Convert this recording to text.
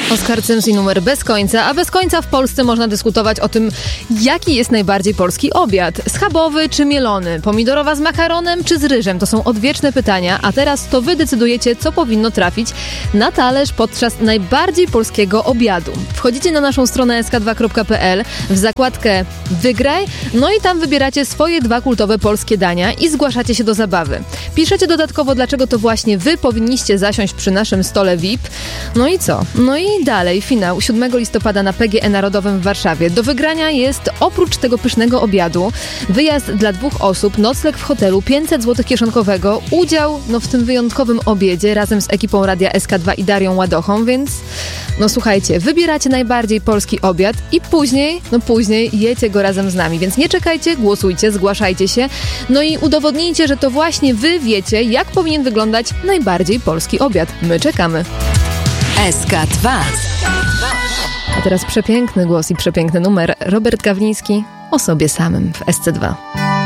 Oskar Cyms i numer Bez końca, a bez końca w Polsce można dyskutować o tym, jaki jest najbardziej polski obiad. Schabowy czy mielony? Pomidorowa z makaronem czy z ryżem? To są odwieczne pytania, a teraz to wy decydujecie, co powinno trafić na talerz podczas najbardziej polskiego obiadu. Wchodzicie na naszą stronę sk2.pl w zakładkę Wygraj, no i tam wybieracie swoje 2 kultowe polskie dania i zgłaszacie się do zabawy. Piszecie dodatkowo, dlaczego to właśnie wy powinniście zasiąść przy naszym stole VIP. No i co? No i dalej finał 7 listopada na PGE Narodowym w Warszawie. Do wygrania jest oprócz tego pysznego obiadu wyjazd dla 2 osób, nocleg w hotelu, 500 zł kieszonkowego, udział w tym wyjątkowym obiedzie razem z ekipą Radia SK2 i Darią Ładochą, więc słuchajcie, wybieracie najbardziej polski obiad i później jecie go razem z nami, więc nie czekajcie, głosujcie, zgłaszajcie się, no i udowodnijcie, że to właśnie wy wiecie, jak powinien wyglądać najbardziej polski obiad. My czekamy. SK2. A teraz przepiękny głos i przepiękny numer. Robert Gawliński o sobie samym w SC2.